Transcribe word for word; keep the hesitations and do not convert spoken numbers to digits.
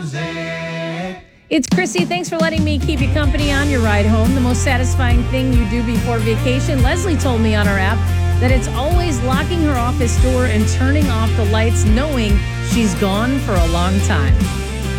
music. It's Chrissy. Thanks for letting me keep you company on your ride home. The most satisfying thing you do before vacation. Leslie told me on her app that it's always locking her office door and turning off the lights, knowing she's gone for a long time.